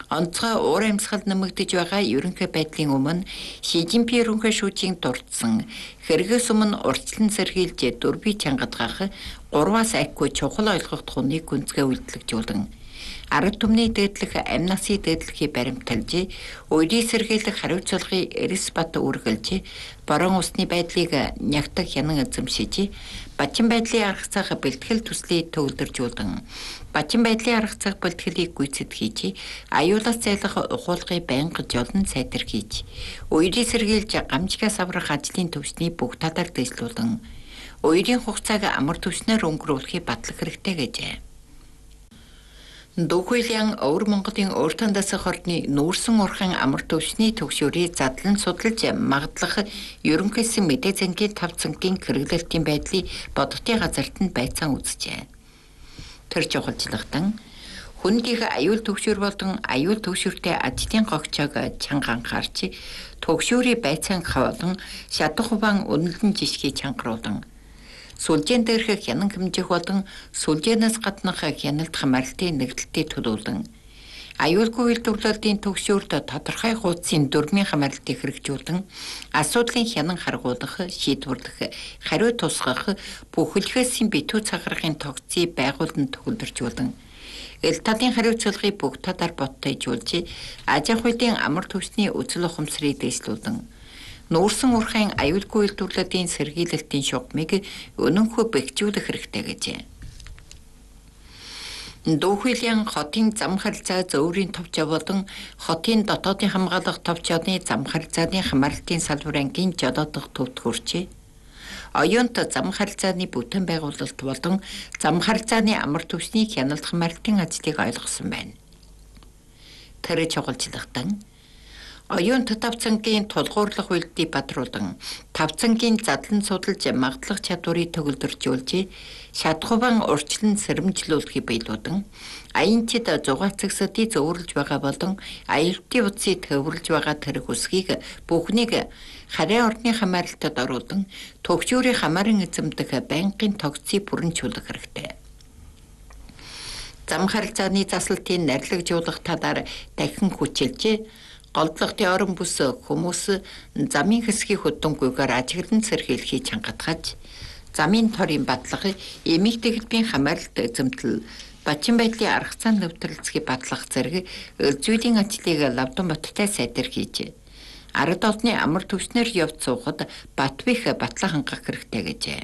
Онцгой уур амьсгал нэмэгдэж байгаа ерөнхий байдлын өмнө Ши Жинпин ерөнхий шүүжийн дурдсан хэрэгээс өмнө урьдчилан сэргийлж дөрвийг чангадгах 3-аас айхгүй чухал ойлгогдох хүнийг гүнзгий үйлдэлжүүлэн арга түмний дээдлэх амь насыг дээдлэхийг баримталж үерийн сэргийлэх хариуцлагыг эрс бат үргэлж борон усны байдлыг нягтах хянан эзэмшиж бачин байдлын арга зах бэлтгэл төслийг төвлөржүүлэн бачин байдлын арга зах бэлтгэлийг гүйцэд хийж аюулаас зайлах ухуулгыг байнга жолн сайтар хийж үерийн сэргийлж гамжигаас аврах ажлын төвчний бүх талаар дэвшлүүлэн үерийн хугацааг амар төвчнөр өнгөрүүлэхийг батлах хэрэгтэй гэжээ. Дүүхүйлийн Өвөр Монголын Өөртөн дасах орны нүүрсэн урхан амар төвчний төгшөөрийг задлан судалж магадлах ерөнхийсэн мэдээ зангийн 5 цангийн хэрэглэлтийн байдлыг бодготын газарт нь байцаан үзжээ. Тэр чухалчлагтан хүндийнх аюул төгшөөр болон аюул төгшөөртэй ажлын гогчоог чанга анхаарч төгшөөрийн байцаан хавлан шатах хуван үнэлэн жишгийг чангаруулан сүлжээн дээрх хянан хэмжих болон сүлжээнээс гаднах хяналт хамааралтын нэгдэлтийг төлөвлөн аюулгүй үйлдвэрлэлийн төгшөөрт тодорхой хуудсын дөрмийн хамааралтыг хэрэгжүүлэн асуудлын хянан харгуулах, шийдвэрлэх, хариу тусгах, бүхэлдээсийн битүү цагааргын тогтцыг байгуулан төвлөржүүлэн эл талын хариуцлагыг бүх талаар боттойжуулж аж ахуйн амар төвчний үзэл ухамсарыг дэвшлүүлэн нүүрсэн урхайн аюулгүй үйлдвэрлэлийн сэргийлэлтийн шугамыг өнөнхөө бэхжүүлэх хэрэгтэй гэжээ. Дүүхүйлийн хотын зам харилцаа зөөврийн товч болон хотын дотоодын хамгаалах товчооны зам харилцааны хамааралтын салбар ангийн жолоодох төвд хүрчээ. Оюунт зам харилцааны бүтээн байгуулалт болон зам харилцааны амар төвчний хяналт хамааралтын ажлыг ойлгосон байна. Тэр чухалчлагтан оюун татавцангийн тулгуурлах үйлдэлийг бадруулан тавцангийн задлан судалж магадлах чадварыг төгөлдржүүлж шатхуван урьдчилан сэрэмжлүүлэхийг биелүүлэн аянчид зугаацагсдыг зөөвөрлж байгаа болон аюултын утсыг төвөрлж байгаа тэрэг үсгийг бүхнийг харийн орны хамааралтад оруулан төгшөөрийн хамаарын эзэмдэх байнгын тогтцыг бүрэнчүүлэх хэрэгтэй. Зам харилцааны заслалтын нарлагжуулах талаар дахин хүчилж голдлогын орон бүс хүмүүс замын хэсгийг хөдөнгүйгээр ажиглан сэргийлэхийг чангатгаж замын торын батлага эмийг дэглбийн хамааралт эзэмтэл бачин байдлын арга зам нэвтрэлцгийг батлах зэрэг зүйлийн ажлыг лавдан боттой сайтар хийж ард олонны амар төвчнөр явц суухад батбих батлаа хангах хэрэгтэй гэжээ.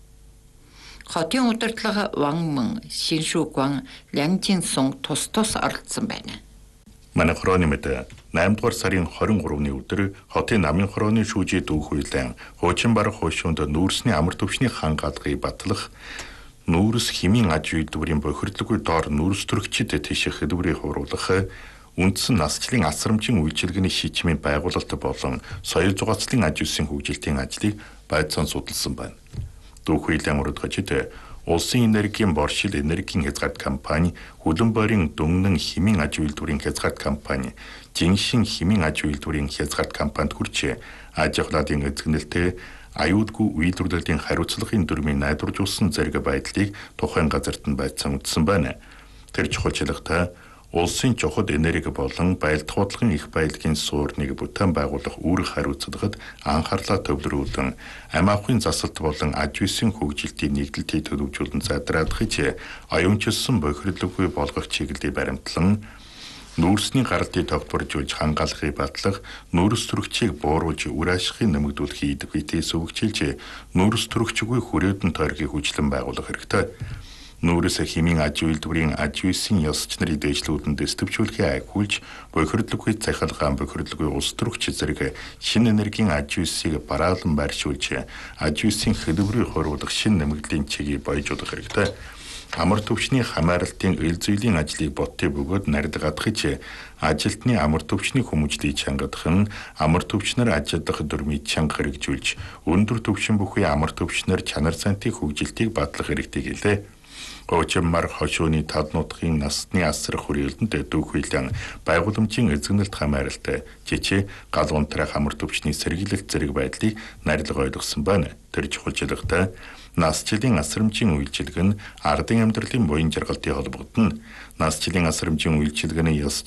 Хотын удирдлага Ван Шиншүгван Лянжин сун тус оролцсон байна. Манай хорооны мэд 8 дугаар сарын 23-ны өдөр хотын намын хорооны шүүжийн дүүхүйлэн хуучин бараг хойшоонд нүүрсний амар төвчний хангаалгыг батлах нүүрс хэмийн аж үйлдвэрийн бохирдлоггүй доор нүүрс төрөгчид тийших хөдөлмөрийг хууруулах үндсэн насчлалын асрамжийн үйлчилгээний шийдвэрийн байгуулалт болон соёл зугаацлын аж үйлсийн хөгжилтийн ажлыг байцаан судалсан байна. Дүүхүйлэн урдгачид Улсын энергийн боршил энергийн хязгаарт компани, хөлөн борийн дөнгөн хэмийн аж үйлдвэрийн хязгаарт компани, жиншин хэмийн аж үйлдвэрийн хязгаарт компанид хүрч аж ахуйн эзэгнэлтэй аюулгүй үйлдвэрлэлийн хариуцлагын дүрмийн найдваржуулсан зэрэг байдлыг тухайн газарт нь байцаан үзсэн байна. Тэр чухалчлагтай улсын чухал энерги болон баялаг худлахын их баялагын суурныг бүтээн байгуулах үүрэг хариуцлагад анхаарлаа төвлөрүүлэн амь ахуйн засалт болон аж үйлсийн хөгжилтийн нэгдэлтийг төлөвлөжүүлэн задраадахж оюунчилсан бохирдлоггүй болгох чиглэлийг баримтлан нүүрсний гаралтыг тогтворжуулж хангаалахыг батлах, нүүрс төрөгчийг бууруулж үр ашигыг нэмэгдүүлэхийг идэвхтэй сувгчилж нүүрс төрөгчгүй хүрээдэн тойргийг хүчлэн байгуулах хэрэгтэй. Нүүрс хэмийн аж үйлдвэрийн аж үйлсийн ёсч нарыг дэвшлүүлэн дэвтөвчүүлэхийг айхуулж бохирдлоггүй цахилгаан бохирдлоггүй улс төрөгч зэрэг шинэ энергийн аж үйлсийг бараалан байршуулж аж үйлсийн хөдөлмөрийг хуруудах шинэ нэмэгдлийн чигийг бойжуулах хэрэгтэй. Амар төвчний хамааралтын эл зүйлийн ажлыг боттыг бөгөөд нарилгадахж ажилтны амар төвчний хүмүүжлийг чангадах нь амар төвчнөр ажиллах дүрмийг чанга хэрэгжүүлж өндөр төвшин бүхий амар төвчнөр чанар сантын хөгжилтийг батлах хэрэгтэй гэлээ. Очиммар хошууны тал нутгийн насны асар хүрээлэнд дүүхүйлэн байгууламжийн эзэгнэлт хамааралтай жичээ гал унтрах амар төвчний сэргийлэлт зэрэг байдлыг нарилга ойлгосон байна. Тэр чухалчлагтай насчлалын асрамжийн үйлчилгээ нь ардын амьдралын буян жаргалтын холбогдно. Насчлалын асрамжийн үйлчилгээний ёс